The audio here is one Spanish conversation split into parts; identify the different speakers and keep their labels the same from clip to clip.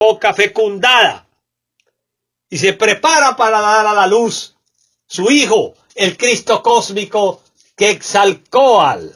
Speaker 1: boca fecundada y se prepara para dar a la luz su hijo, el Cristo cósmico Quetzalcóatl.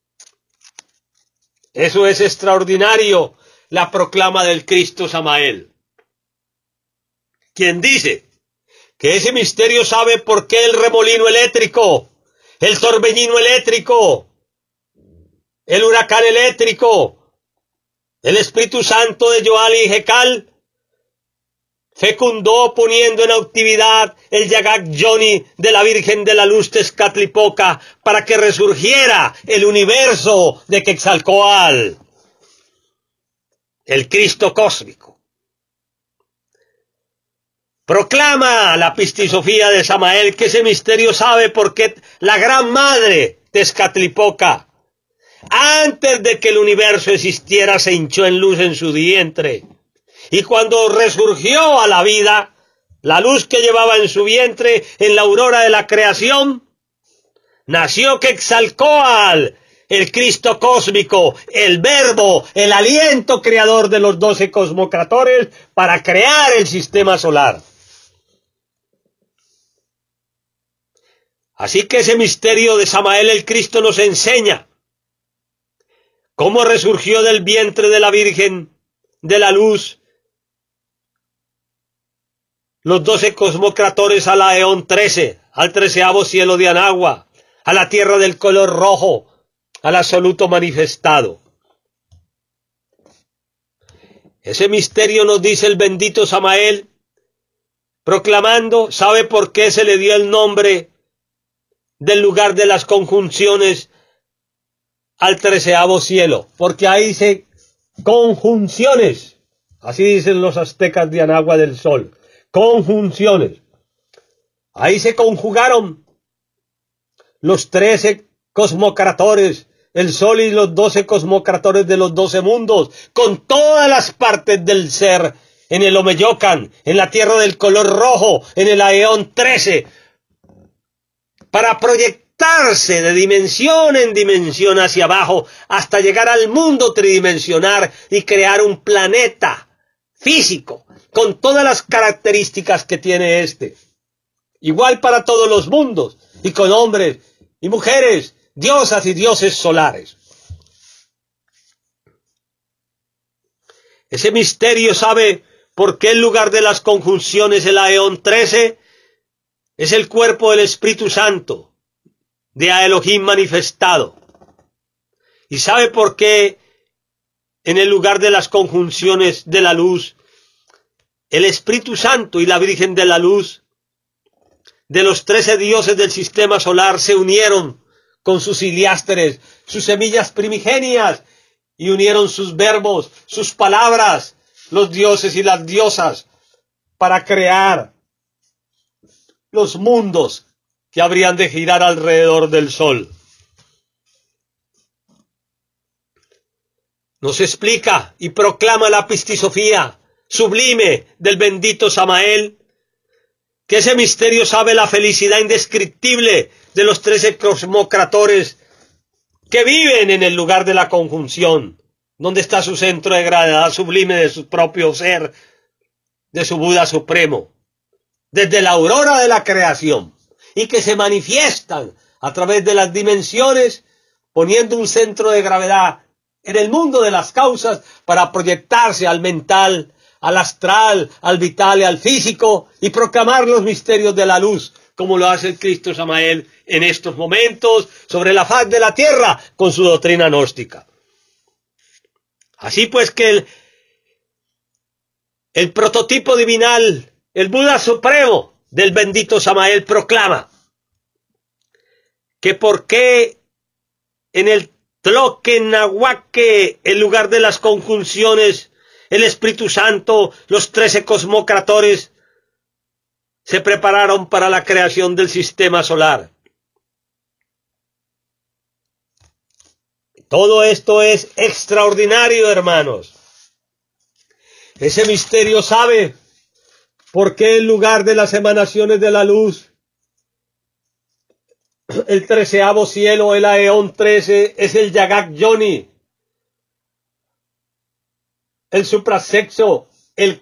Speaker 1: Eso es extraordinario, la proclama del Cristo Samael, quien dice que ese misterio sabe por qué el remolino eléctrico, el torbellino eléctrico, el huracán eléctrico, el Espíritu Santo de Yoal y Jekal fecundó poniendo en actividad el Yagak Yoni de la Virgen de la Luz Tezcatlipoca para que resurgiera el universo de Quetzalcóatl, el Cristo cósmico. Proclama la pistisofía de Samael que ese misterio sabe por qué la Gran Madre Tezcatlipoca, antes de que el universo existiera, se hinchó en luz en su vientre. Y cuando resurgió a la vida, la luz que llevaba en su vientre en la aurora de la creación, nació Quetzalcóatl, el Cristo cósmico, el Verbo, el aliento creador de los 12 cosmocratores para crear el sistema solar. Así que ese misterio de Samael el Cristo nos enseña cómo resurgió del vientre de la Virgen de la Luz los 12 cosmocratores a la Eón 13, al 13º cielo de Anagua, a la tierra del color rojo, al absoluto manifestado. Ese misterio nos dice el bendito Samael, proclamando, ¿sabe por qué se le dio el nombre del lugar de las conjunciones al 13º cielo? Porque ahí dice conjunciones, así dicen los aztecas de Anagua del Sol, conjunciones. Ahí se conjugaron los 13 cosmocratores, el Sol y los 12 cosmocratores de los 12 mundos, con todas las partes del ser, en el Omeyocan, en la tierra del color rojo, en el Aeón 13, para proyectarse de dimensión en dimensión hacia abajo, hasta llegar al mundo tridimensional y crear un planeta físico, con todas las características que tiene este. Igual para todos los mundos, y con hombres y mujeres, diosas y dioses solares. Ese misterio sabe por qué el lugar de las conjunciones, el Aeón 13, es el cuerpo del Espíritu Santo, de Elohim manifestado. Y sabe por qué en el lugar de las conjunciones de la luz, el Espíritu Santo y la Virgen de la Luz, de los 13 dioses del sistema solar, se unieron con sus iliásteres, sus semillas primigenias, y unieron sus verbos, sus palabras, los dioses y las diosas, para crear los mundos que habrían de girar alrededor del sol. Nos explica y proclama la pistisofía sublime del bendito Samael, que ese misterio sabe la felicidad indescriptible de los 13 cosmocratores que viven en el lugar de la conjunción, donde está su centro de gravedad sublime de su propio ser, de su Buda supremo, desde la aurora de la creación, y que se manifiestan a través de las dimensiones, poniendo un centro de gravedad en el mundo de las causas para proyectarse al mental, al astral, al vital y al físico, y proclamar los misterios de la luz, como lo hace el Cristo Samael en estos momentos sobre la faz de la tierra con su doctrina gnóstica. Así pues que el prototipo divinal, el Buda supremo del bendito Samael, proclama que por qué en el Tloquenahuaque, el lugar de las conjunciones, el Espíritu Santo, los 13 cosmocratores se prepararon para la creación del sistema solar. Todo esto es extraordinario, hermanos. Ese misterio sabe por qué el lugar de las emanaciones de la luz, el 13º cielo, el Aeón 13, es el Yagak Yoni, el suprasexo el